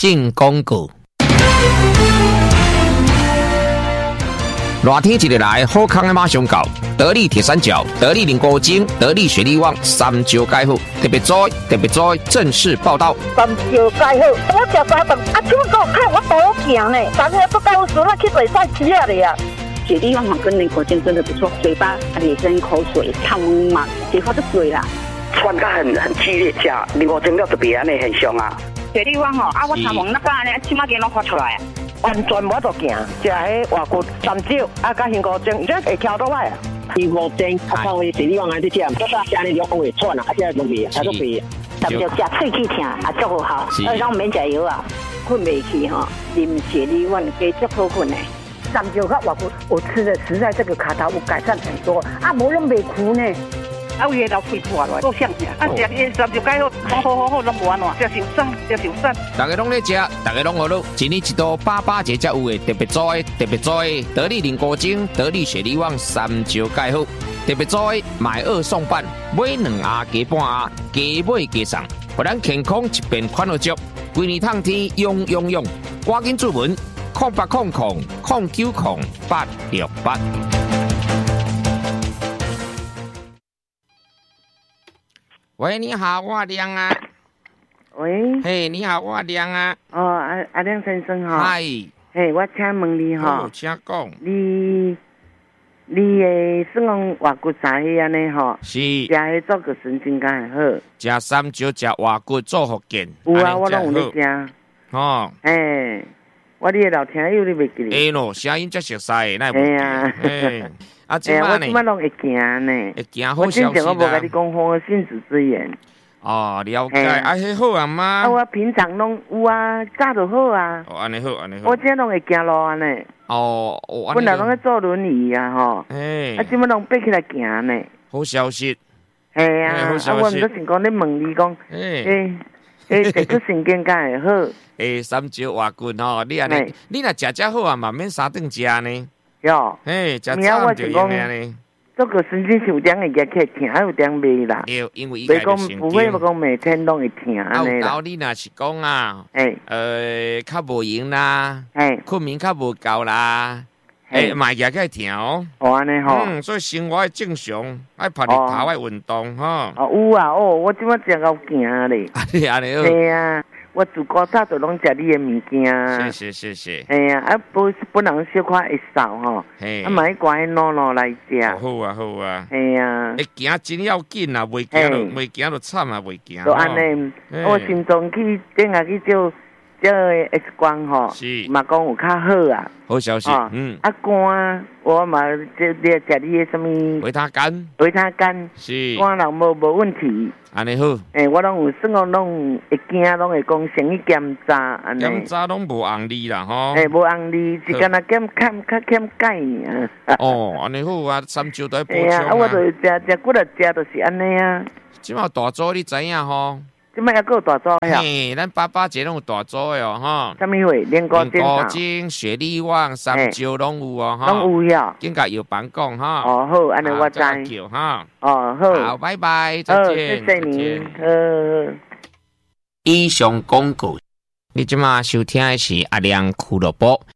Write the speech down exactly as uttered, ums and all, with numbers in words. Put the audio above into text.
进广告。热天一日来，好康的马上到。得力铁三角、得力凝固精、得力雪力旺三招解好，特别早特别早正式报道。 三招解好，我食三顿，啊，怎么给我看我多行呢？昨天都告诉我去做菜吃啊的呀。 雪力旺跟凝固精真的不错，嘴巴里跟口水烫嘛，结果就水啦。 穿甲很很激烈，吃凝固精了特别安尼很凶啊。 雪力旺吼，啊，我参问那个安尼，起码给拢发出来啊。 完全无得行，食迄外骨三招，啊，甲凝固精，伊这会翘倒来啊。 凝固精啊，靠伊雪力旺安尼吃，这个吃呢就讲会喘啊，啊，这容易，啊都肥。 咱就食喙齿疼，啊，足好。呃，咱免食药啊，困袂去吼，啉雪力旺加足好困的。 三招甲外骨，我吃的实在这个卡头有改善很多，啊，无拢袂苦呢。 啊，有个老肺破了，够像啊！啊，食伊三就解好，好好好好，拢无安怎，食受伤，食受伤。 大家拢咧食，大家拢好乐，一年一度八八节才有的特别早的，特别早的得力凝固精、得力雪力旺三招解好，特别早的买二送半，买两盒加半盒，加买加送，互咱健康一边款落足，规年通天用用用，赶紧注文，空八空空空九空八六八。喂，你好，我亮啊。 喂。 嘿， hey, 你好，我亮啊。 哦，阿阿亮先生哈。 嗨。 嘿，我请问你哈。 哦，请讲。 你你的算讲外骨茶迄安尼吼？ 是。 食迄做个神经敢会好？ 食三招，食外骨做福建。 有啊，我拢有咧食。 哦。 嘿，我你的老听友你袂记哩？ 哎咯，声音才熟悉，那会袂记？ 哎。啊，即摆呢？ 我即摆拢会行呢。 会行好消息啦。 我之前我无甲你讲好信子之言。 哦，了解。啊，迄好啊嘛。 啊，我平常拢有啊，早就好啊。 哦，安尼好，安尼好。 我即拢会行路安尼。 哦，哦， 本来拢咧坐轮椅啊，吼。 哎。 啊，即摆拢爬起来行呢。 好消息。 系啊，啊，我毋是想讲咧问你讲，诶，诶，这个神经敢会好？ 诶，三招外骨吼，你安尼，你若食遮好啊，嘛免三顿食呢。 哟， 嘿，食早就用安尼。 这个神经有点会夹起疼，还有点袂啦。 对，因为伊家就神经。 不会不讲每天拢会疼安尼啦。 啊，你若是讲啊， 诶， 呃，较无闲啦， 诶， 困眠较无够啦，诶，嘛夹起疼哦。 哦，安尼吼。 嗯，所以生活要正常，爱拍日头，爱运动吼。 哦，有啊，哦，我即摆食到惊咧。 啊，你安尼好。 对啊。我自古早就拢食你的物件。 谢谢谢谢。 哎呀，啊不本人小可会少吼，啊嘛去赶迄糯糯来食。 好啊好啊。 哎呀， 会行真要紧啊，袂行就袂行就惨啊，袂行。 就安尼，我心脏去顶下去照照 X 光吼，嘛讲有较好啊。 好消息，嗯。 啊肝，我嘛这你食你的什么？ 维他肝。 维他肝。 是。 肝人无无问题。 安尼好。 诶，我拢有算讲拢会惊，拢会讲先去检查安尼。 检查拢无红利啦吼。 诶，无红利，是干那减欠较欠钙尔。 哦，安尼好啊，三招都要补充啊。 啊，我著食食骨力食，著是安尼啊。 即马大组你知影吼？ 即摆还佫有大组呀？ 嘿，咱八八节拢有大组的哦，吼。 啥物货？连高精、 高精、雪力旺、三招拢有哦，吼。 拢有呀。 紧甲药房讲哈。 哦，好，安尼我知。 叫哈。 哦，好。 好，拜拜，再见。 谢谢你。呃。 以上广告，你即马收听的是阿亮俱乐部。